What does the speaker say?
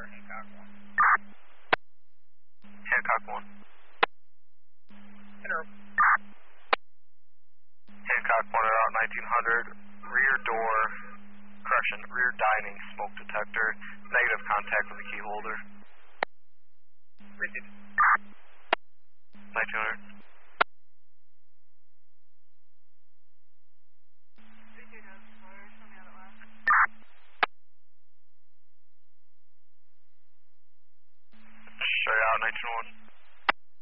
Hancock 1. Hancock 1. Interrupt. Hancock 1 at out 1900. Rear door, correction, rear dining smoke detector. Negative contact with the key holder.